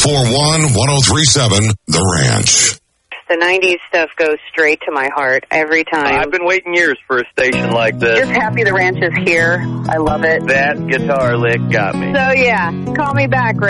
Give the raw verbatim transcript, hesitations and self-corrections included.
four one, one oh three seven, The Ranch. The nineties stuff goes straight to my heart every time. I've been waiting years for a station like this. Just happy the ranch is here. I love it. That guitar lick got me. So, yeah, call me back, Rick.